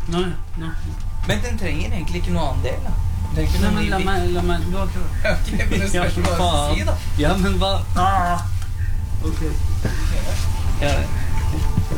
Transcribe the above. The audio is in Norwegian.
Nei. Men den trenger egentlig ikke noe annen del, da. Nei, men la meg du har ikke Ok, men det spørs hva du skal si, da. Ja, men hva? Ok. Ja,